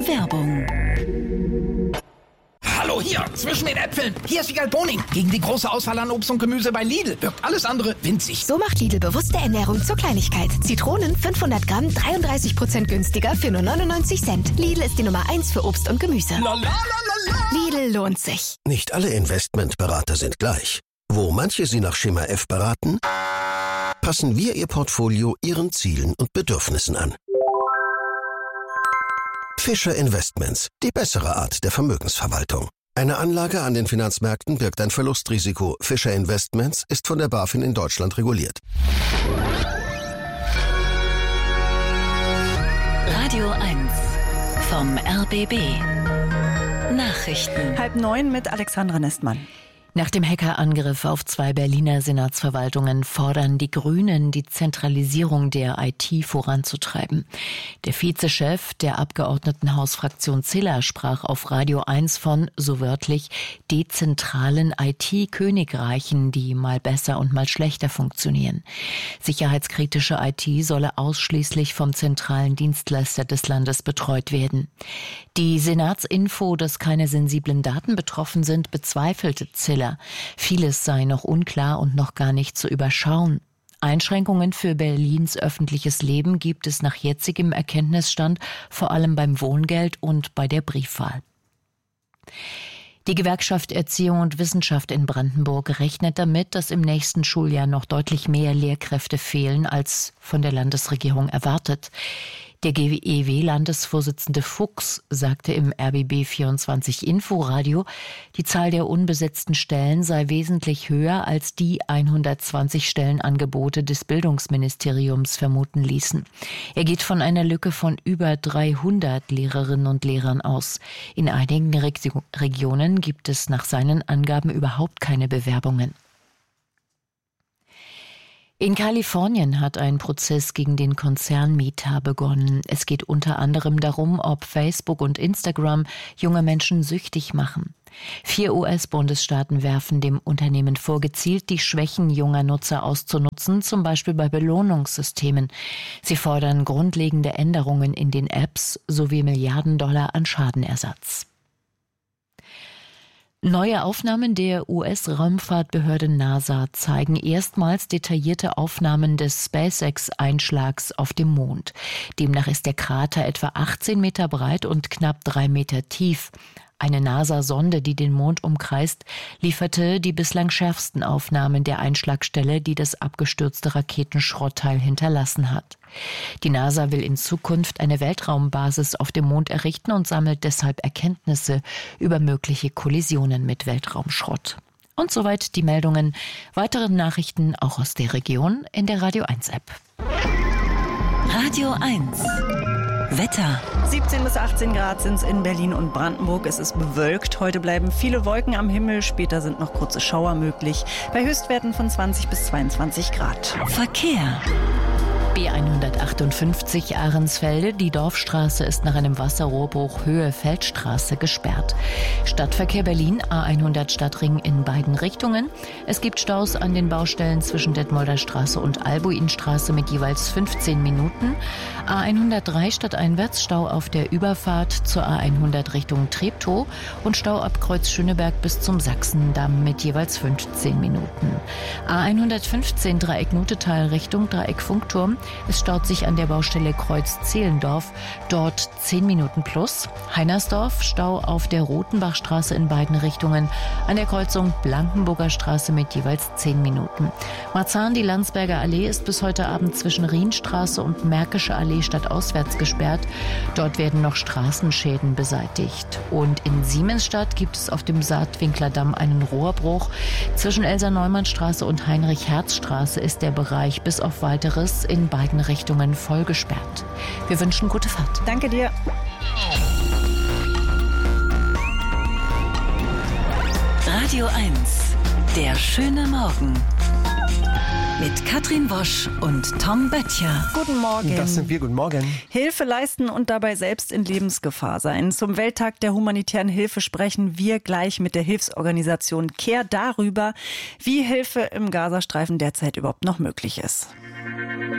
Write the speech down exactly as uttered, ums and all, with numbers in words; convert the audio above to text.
Werbung. Hallo, hier, zwischen den Äpfeln. Hier ist Wiegald Boning. Gegen die große Auswahl an Obst und Gemüse bei Lidl wirkt alles andere winzig. So macht Lidl bewusste Ernährung zur Kleinigkeit. Zitronen fünfhundert Gramm, dreiunddreißig Prozent günstiger für nur neunundneunzig Cent. Lidl ist die Nummer eins für Obst und Gemüse. La, la, la, la, la. Lidl lohnt sich. Nicht alle Investmentberater sind gleich. Wo manche Sie nach Schema F beraten, passen wir Ihr Portfolio Ihren Zielen und Bedürfnissen an. Fischer Investments, die bessere Art der Vermögensverwaltung. Eine Anlage an den Finanzmärkten birgt ein Verlustrisiko. Fischer Investments ist von der BaFin in Deutschland reguliert. Radio eins vom R B B. Nachrichten. Halb neun mit Alexandra Nestmann. Nach dem Hackerangriff auf zwei Berliner Senatsverwaltungen fordern die Grünen, die Zentralisierung der I T voranzutreiben. Der Vizechef der Abgeordnetenhausfraktion Ziller sprach auf Radio eins von, so wörtlich, dezentralen I T-Königreichen, die mal besser und mal schlechter funktionieren. Sicherheitskritische I T solle ausschließlich vom zentralen Dienstleister des Landes betreut werden. Die Senatsinfo, dass keine sensiblen Daten betroffen sind, bezweifelte Ziller. Vieles sei noch unklar und noch gar nicht zu überschauen. Einschränkungen für Berlins öffentliches Leben gibt es nach jetzigem Erkenntnisstand vor allem beim Wohngeld und bei der Briefwahl. Die Gewerkschaft Erziehung und Wissenschaft in Brandenburg rechnet damit, dass im nächsten Schuljahr noch deutlich mehr Lehrkräfte fehlen, als von der Landesregierung erwartet. Der G E W-Landesvorsitzende Fuchs sagte im R B B vierundzwanzig Inforadio, die Zahl der unbesetzten Stellen sei wesentlich höher, als die hundertzwanzig Stellenangebote des Bildungsministeriums vermuten ließen. Er geht von einer Lücke von über dreihundert Lehrerinnen und Lehrern aus. In einigen Reg- Regionen gibt es nach seinen Angaben überhaupt keine Bewerbungen. In Kalifornien hat ein Prozess gegen den Konzern Meta begonnen. Es geht unter anderem darum, ob Facebook und Instagram junge Menschen süchtig machen. Vier U S-Bundesstaaten werfen dem Unternehmen vor, gezielt die Schwächen junger Nutzer auszunutzen, zum Beispiel bei Belohnungssystemen. Sie fordern grundlegende Änderungen in den Apps sowie Milliarden Dollar an Schadenersatz. Neue Aufnahmen der U S-Raumfahrtbehörde NASA zeigen erstmals detaillierte Aufnahmen des SpaceX-Einschlags auf dem Mond. Demnach ist der Krater etwa achtzehn Meter breit und knapp drei Meter tief. Eine NASA-Sonde, die den Mond umkreist, lieferte die bislang schärfsten Aufnahmen der Einschlagstelle, die das abgestürzte Raketenschrottteil hinterlassen hat. Die NASA will in Zukunft eine Weltraumbasis auf dem Mond errichten und sammelt deshalb Erkenntnisse über mögliche Kollisionen mit Weltraumschrott. Und soweit die Meldungen. Weitere Nachrichten auch aus der Region in der Radio eins App. Radio eins. Wetter. siebzehn bis achtzehn Grad sind es in Berlin und Brandenburg. Es ist bewölkt. Heute bleiben viele Wolken am Himmel. Später sind noch kurze Schauer möglich. Bei Höchstwerten von zwanzig bis zweiundzwanzig Grad. Verkehr. B hundertachtundfünfzig Ahrensfelde. Die Dorfstraße ist nach einem Wasserrohrbruch Höhe Feldstraße gesperrt. Stadtverkehr Berlin, A hundert Stadtring in beiden Richtungen. Es gibt Staus an den Baustellen zwischen Detmolder Straße und Albuinstraße mit jeweils fünfzehn Minuten. A hundertdrei stadteinwärts Stau auf der Überfahrt zur A hundert Richtung Treptow und Stau ab Kreuz Schöneberg bis zum Sachsendamm mit jeweils fünfzehn Minuten. A hundertfünfzehn Dreieck Nutetal Richtung Dreieck Funkturm. Es staut sich an der Baustelle Kreuz Zehlendorf, dort zehn Minuten plus. Heinersdorf, Stau auf der Rotenbachstraße in beiden Richtungen, an der Kreuzung Blankenburger Straße mit jeweils zehn Minuten. Marzahn, die Landsberger Allee ist bis heute Abend zwischen Rienstraße und Märkische Allee stadtauswärts gesperrt. Dort werden noch Straßenschäden beseitigt. Und in Siemensstadt gibt es auf dem Saatwinkler Damm einen Rohrbruch. Zwischen Elsa-Neumann-Straße und Heinrich-Herz-Straße ist der Bereich bis auf Weiteres in beiden Richtungen voll gesperrt. Wir wünschen gute Fahrt. Danke dir. Radio eins. Der schöne Morgen. Mit Katrin Wosch und Tom Böttcher. Guten Morgen. Das sind wir. Guten Morgen. Hilfe leisten und dabei selbst in Lebensgefahr sein. Zum Welttag der humanitären Hilfe sprechen wir gleich mit der Hilfsorganisation CARE darüber, wie Hilfe im Gazastreifen derzeit überhaupt noch möglich ist.